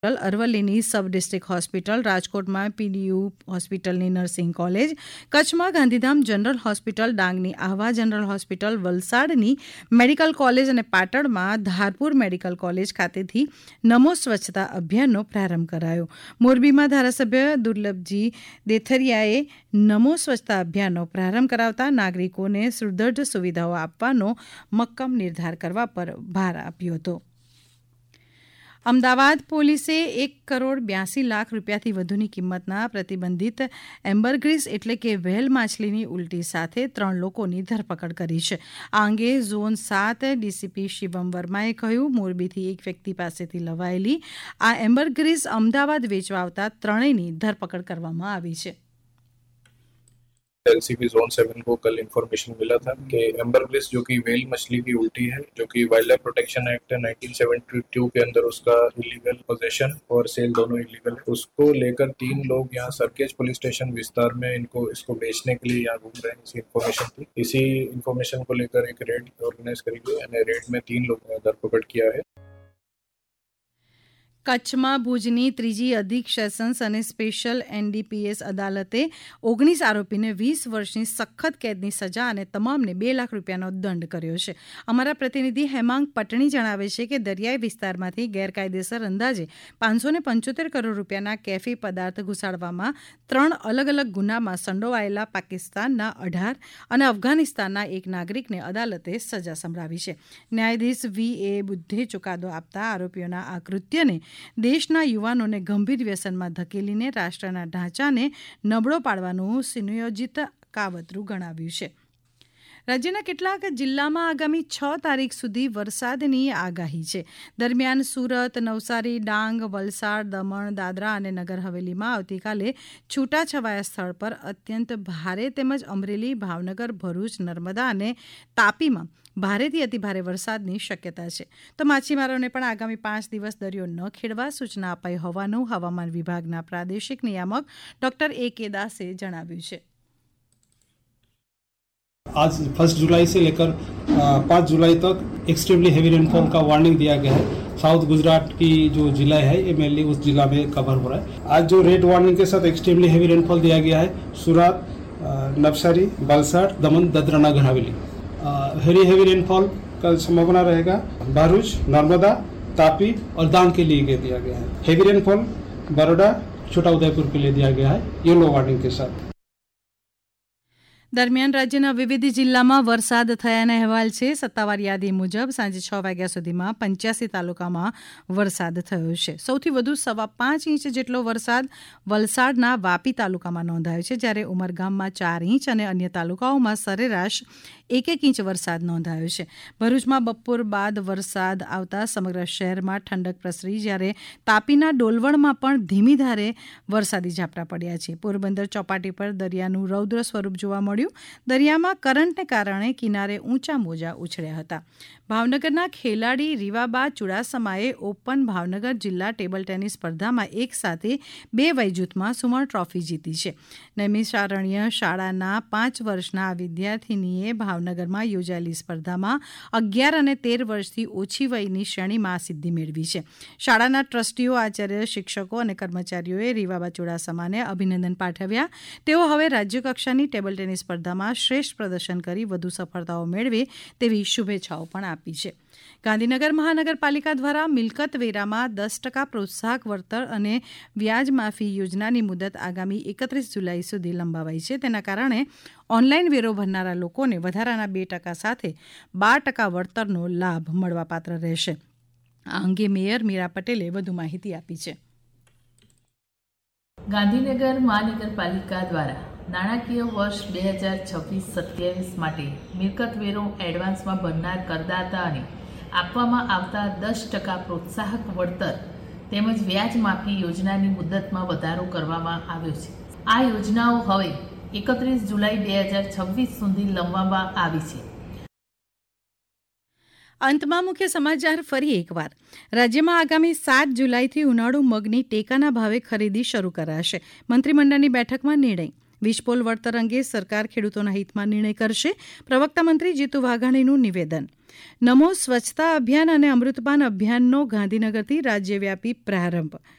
અરવલ્લીની sub district hospital, રાજકોટમાં PDU હોસ્પિટલની nursing college, કચ્છમાં Gandhidham general hospital, ડાંગની Ahwa general hospital, વલસાડની medical college અને પાટણમાં ધારપુર મેડિકલ કોલેજ ખાતેથી નમો સ્વચ્છતા અભિયાનનો પ્રારંભ કરાયો. મોરબીમાં ધારાસભ્ય દુર્લભજી દેથરિયાએ નમો સ્વચ્છતા અભિયાનનો પ્રારંભ કરાવતા નાગરિકોને સુદૃઢ સુવિધાઓ આપવાનો મક્કમ નિર્ધાર કરવા પર ભાર આપ્યો હતો. અમદાવાદ પોલીસે 1,82,00,000 રૂપિયાથી વધુની કિંમતના પ્રતિબંધિત એમ્બરગ્રીસ એટલે કે વ્હેલ માછલીની ઉલટી સાથે 3 લોકોની ધરપકડ કરી છે. આ અંગે ઝોન 7 ડીસીપી શિવમ વર્માએ કહ્યું, મોરબીથી એક વ્યક્તિ પાસેથી લવાયેલી આ એમ્બરગ્રીસ અમદાવાદ વેચવા આવતા ત્રણેયની ધરપકડ કરવામાં આવી છે. एलसीबी जोन 7 को कल इन्फॉर्मेशन मिला था कि एम्बरग्रिस जो कि व्हेल मछली की उल्टी है, जो कि वाइल्ड लाइफ प्रोटेक्शन एक्ट 1972 के अंदर उसका इलीगल पोजेशन और सेल दोनों इलीगल है. उसको लेकर 3 लोग यहाँ सरखेज पुलिस स्टेशन विस्तार में इसको बेचने के लिए यहाँ घूम रहे हैं. इसी इन्फॉर्मेशन थी. इसी इन्फॉर्मेशन को लेकर एक रेड ऑर्गेनाइज करी गई और रेड में 3 लोग धरपकड़ किया है. કચ્છમાં ભુજની ત્રીજી અધિક સેશન્સ અને સ્પેશિયલ એનડીપીએસ અદાલતે 19 આરોપીને 20 વર્ષની સખત કેદની સજા અને તમામને 2 લાખ રૂપિયાનો દંડ કર્યો છે. અમારા પ્રતિનિધિ હેમાંગ પટણી જણાવે છે કે દરિયાઈ વિસ્તારમાંથી ગેરકાયદેસર અંદાજે 575 કરોડ રૂપિયાના કેફી પદાર્થ ઘુસાડવામાં 3 અલગ અલગ ગુનામાં સંડોવાયેલા પાકિસ્તાનના 18 અને અફઘાનિસ્તાનના એક નાગરિકને અદાલતે સજા સંભળાવી છે. ન્યાયાધીશ વી.એ. બુદ્ધે ચુકાદો આપતા આરોપીઓના આ કૃત્યને દેશના યુવાનોને ગંભીર વ્યસનમાં ધકેલીને રાષ્ટ્રના ઢાંચાને નબળો પાડવાનું સુનિયોજિત કાવતરું ગણાવ્યું છે. રાજ્યના કેટલાક જિલ્લામાં આગામી 6 તારીખ સુધી વરસાદની આગાહી છે. દરમિયાન સુરત, નવસારી, ડાંગ, વલસાડ, દમણ, દાદરા અને નગર હવેલીમાં આવતીકાલે છૂટાછવાયા સ્થળ પર અત્યંત ભારે તેમજ અમરેલી, ભાવનગર, ભરૂચ, નર્મદા અને તાપીમાં ભારેથી અતિભારે વરસાદની શક્યતા છે. તો માછીમારોને પણ આગામી 5 દિવસ દરિયો ન ખેડવા સૂચના અપાઈ હોવાનું હવામાન વિભાગના પ્રાદેશિક નિયામક ડોક્ટર A.K. દાસે જણાવ્યું છે. आज 1 जुलाई से लेकर 5 जुलाई तक एक्सट्रीमली हेवी रेनफॉल का वार्निंग दिया गया है. साउथ गुजरात की जो जिला है ये मेनली उस जिला में कवर हो रहा है. आज जो रेड वार्निंग के साथ एक्सट्रीमली हेवी रेनफॉल दिया गया है सूरत, नवसारी, वलसाड, दमन, Dadra Nagar Haveli. Very heavy rainfall का संभावना रहेगा भरूच, नर्मदा, तापी और डांग के लिए दिया गया है. हेवी रेनफॉल बड़ौदा, छोटा उदयपुर के लिए दिया गया है येलो वार्निंग के साथ. દરમિયાન રાજ્યના વિવિધ જિલ્લામાં વરસાદ થયાના અહેવાલ છે. સત્તાવાર યાદી મુજબ સાંજે 6 વાગ્યા સુધીમાં 85 તાલુકામાં વરસાદ થયો છે. સૌથી વધુ 5.25 ઇંચ જેટલો વરસાદ વલસાડના વાપી તાલુકામાં નોંધાયો છે, જ્યારે ઉમરગામમાં 4 ઇંચ અને અન્ય તાલુકાઓમાં સરેરાશ 1 ઇંચ વરસાદ નોંધાયો છે. ભરૂચમાં બપોર બાદ વરસાદ આવતા સમગ્ર શહેરમાં ઠંડક પ્રસરી, જ્યારે તાપીના ડોલવણમાં પણ ધીમી ધારે વરસાદી ઝાપટા પડ્યા છે. પોરબંદર ચોપાટી પર દરિયાનું રૌદ્ર સ્વરૂપ જોવા મળ્યું. દરિયામાં કરંટને કારણે કિનારે ઊંચા મોજા ઉછળ્યા હતા. ભાવનગરના ખેલાડી રીવાબા ચુડાસમાએ ઓપન ભાવનગર જિલ્લા ટેબલ ટેનિસ સ્પર્ધામાં એક સાથે 2 વયજૂથમાં સુવર્ણ ટ્રોફી જીતી છે. નૈમિષારણ્ય શાળાના 5 વર્ષના આ વિદ્યાર્થીનીએ ભાવનગરમાં યોજાયેલી સ્પર્ધામાં 11 અને 13 વર્ષથી ઓછી વયની શ્રેણીમાં આ સિદ્ધિ મેળવી છે. શાળાના ટ્રસ્ટીઓ, આચાર્ય, શિક્ષકો અને કર્મચારીઓએ રીવાબા ચુડાસમાને અભિનંદન પાઠવ્યા. તેઓ હવે રાજ્યકક્ષાની ટેબલ ટેનિસ સ્પર્ધામાં શ્રેષ્ઠ પ્રદર્શન કરી વધુ સફળતાઓ મેળવે તેવી શુભેચ્છાઓ પણ આપી છે. ગાંધીનગર મહાનગરપાલિકા દ્વારા મિલકત વેરામાં 10% પ્રોત્સાહક વળતર અને વ્યાજ માફી યોજનાની મુદત આગામી 31 જુલાઈ સુધી લંબાવાઈ છે. તેના કારણે ઓનલાઈન વેરો ભરનારા લોકોને વધારાના 2% સાથે 12% વળતરનો લાભ મળવાપાત્ર રહેશે. આ અંગે મેયર મીરા પટેલે વધુ માહિતી આપી છે. ગાંધીનગર મહાનગરપાલિકા દ્વારા નાણાકીય વર્ષ 2026-27 માટે મિલકત વેરો એડવાન્સમાં ભરનાર કરદાતા અને આપવામાં આવતા 10% પ્રોત્સાહક વળતર તેમજ વ્યાજ માફી યોજનાની મુદતમાં વધારો કરવામાં આવ્યો છે. આ યોજનાઓ હવે 31 જુલાઈ 2026 સુધી લંબાવવામાં આવી છે. અંતમાં મુખ્ય સમાચાર ફરી એકવાર. રાજ્યમાં આગામી 7 જુલાઈથી ઉનાળુ મગની ટેકાના ભાવે ખરીદી શરૂ કરાશે. મંત્રીમંડળની બેઠકમાં નિર્ણય. વીજપોલ વળતર અંગે સરકાર ખેડૂતોના હિતમાં નિર્ણય કરશે. પ્રવક્તા મંત્રી જીતુ વાઘાણીનું નિવેદન. નમો સ્વચ્છતા અભિયાન અને અમૃતપાન અભિયાનનો ગાંધીનગરથી રાજ્યવ્યાપી પ્રારંભ.